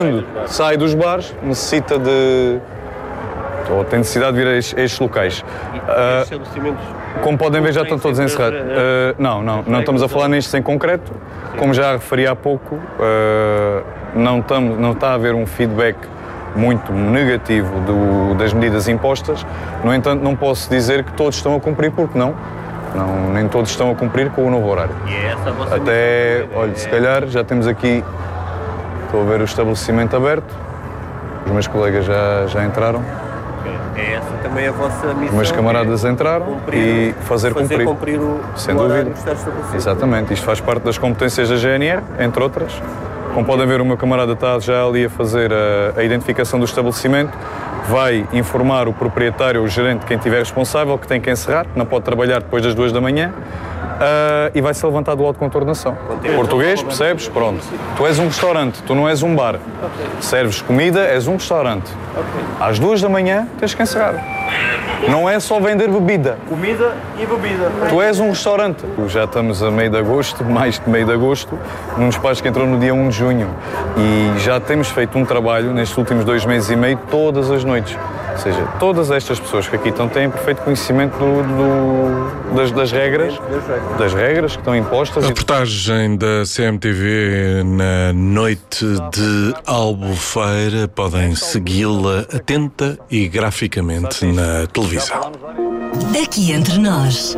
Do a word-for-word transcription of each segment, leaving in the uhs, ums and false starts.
sai dos bares, necessita de... ou tem necessidade de vir a estes, a estes locais. E estes estabelecimentos? Como podem ver, já estão todos encerrados. Uh, não, não, não estamos a falar nestes em concreto. Como já referi há pouco, uh, não, estamos, não está a haver um feedback muito negativo do, das medidas impostas. No entanto, não posso dizer que todos estão a cumprir, porque não. não nem todos estão a cumprir com o novo horário. E é essa a vossa Até, missão? olha, se calhar já temos aqui, estou a ver o estabelecimento aberto, os meus colegas já, já entraram. É essa também a vossa missão? Os meus camaradas entraram cumprir, e fazer, fazer cumprir. cumprir o, Sem o dúvida. que está estabelecido. Exatamente, isto faz parte das competências da G N R, entre outras. Como podem ver, o meu camarada está já ali a fazer a, a identificação do estabelecimento, vai informar o proprietário, o gerente, quem estiver responsável, que tem que encerrar, que não pode trabalhar depois das duas da manhã, uh, e vai ser levantado o auto de contornação. Português, percebes? Pronto. Tu és um restaurante, tu não és um bar. Serves comida, és um restaurante. Às duas da manhã tens que encerrar. Não é só vender bebida. Comida e bebida. Tu és um restaurante. Já estamos a meio de agosto, mais de meio de agosto, num despacho que entrou no dia um de junho. E já temos feito um trabalho nestes últimos dois meses e meio, todas as noites. Ou seja, todas estas pessoas que aqui estão têm perfeito conhecimento do, do, das, das regras, das regras que estão impostas. A reportagem da C M T V na noite de Albufeira, podem segui-la atenta e graficamente na televisão. Aqui entre nós.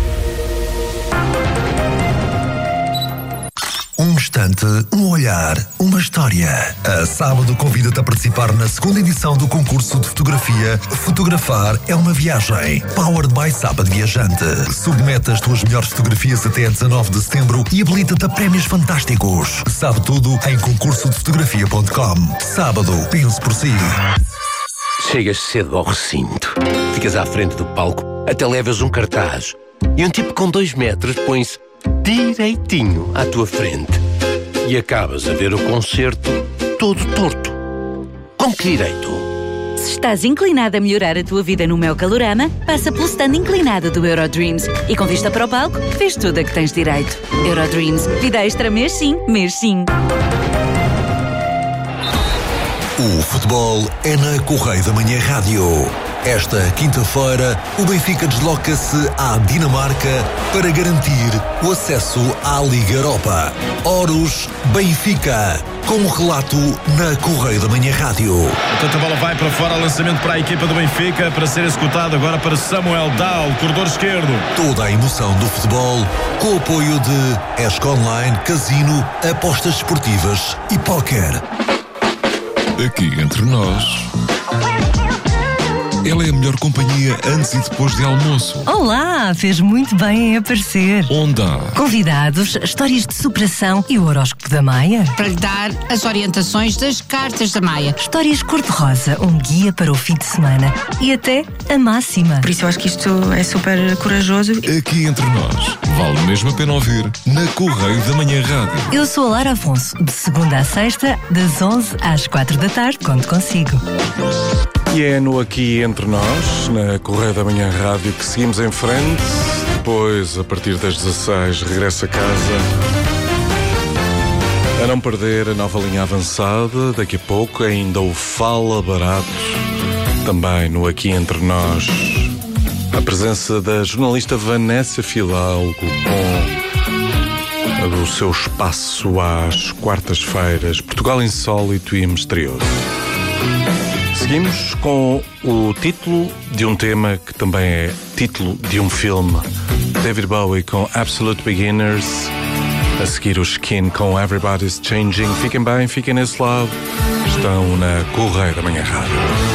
Um instante, um olhar, uma história. A Sábado convida-te a participar na segunda edição do concurso de fotografia Fotografar é uma Viagem. Powered by Sábado Viajante. Submete as tuas melhores fotografias até dezanove de setembro e habilita-te a prémios fantásticos. Sabe tudo em concurso de fotografia ponto com. Sábado, pense por si. Chegas cedo ao recinto, ficas à frente do palco, até levas um cartaz e um tipo com dois metros põe-se direitinho à tua frente e acabas a ver o concerto todo torto. Com que direito? Se estás inclinado a melhorar a tua vida no meu Calorama, passa pelo stand inclinado do Eurodreams e com vista para o palco, vês tudo a que tens direito. Eurodreams, vida extra mês sim, mês sim. O futebol é na Correio da Manhã Rádio. Esta quinta-feira, o Benfica desloca-se à Dinamarca para garantir o acesso à Liga Europa. Horus Benfica, com o relato na Correio da Manhã Rádio. Portanto, a bola vai para fora, lançamento para a equipa do Benfica, para ser executado agora para Samuel Dal, corredor esquerdo. Toda a emoção do futebol, com o apoio de Esc Online, Casino, apostas esportivas e póquer. Aqui entre nós, ela é a melhor companhia antes e depois de almoço. Olá, fez muito bem em aparecer. Onde há Convidados, histórias de superação e o horóscopo da Maia. Para lhe dar as orientações das cartas da Maia. Histórias cor-de-rosa, um guia para o fim de semana e até a máxima. Por isso eu acho que isto é super corajoso. Aqui entre nós, vale mesmo a pena ouvir na Correio da Manhã Rádio. Eu sou a Lara Afonso, de segunda à sexta, das onze às quatro da tarde, conto consigo. E é no Aqui Entre Nós, na Correio da Manhã Rádio, que seguimos em frente. Depois, a partir das dezasseis, regressa a casa. A não perder a nova linha avançada, daqui a pouco ainda o Fala Barato. Também no Aqui Entre Nós, a presença da jornalista Vanessa Fidalgo com o seu espaço às quartas-feiras, Portugal Insólito e Misterioso. Seguimos com o título de um tema que também é título de um filme. David Bowie com Absolute Beginners. A seguir o Skin com Everybody's Changing. Fiquem bem, fiquem nesse lado. Estão na Correio da Manhã Rádio.